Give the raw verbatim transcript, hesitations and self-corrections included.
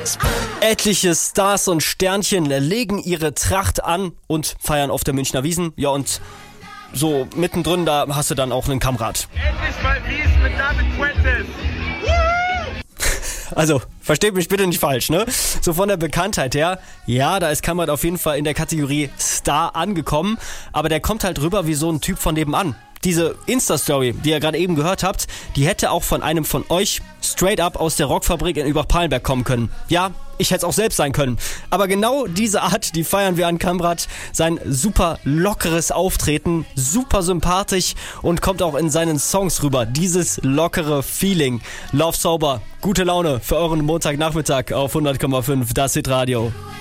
Etliche Stars und Sternchen legen ihre Tracht an und feiern auf der Münchner Wiesn. Ja, und so mittendrin, da hast du dann auch einen Kamerad. Endlich mal Wiesn mit David Fuentes. Also, versteht mich bitte nicht falsch, ne? So von der Bekanntheit her, ja, da ist Kamerad auf jeden Fall in der Kategorie Star angekommen, aber der kommt halt rüber wie so ein Typ von nebenan. Diese Insta-Story, die ihr gerade eben gehört habt, die hätte auch von einem von euch straight up aus der Rockfabrik in Übach-Palenberg kommen können. Ja, ich hätte es auch selbst sein können. Aber genau diese Art, die feiern wir an Kamerad. Sein super lockeres Auftreten, super sympathisch und kommt auch in seinen Songs rüber. Dieses lockere Feeling. Love Sober, gute Laune für euren Montagnachmittag auf hundert Komma fünf, das Hitradio.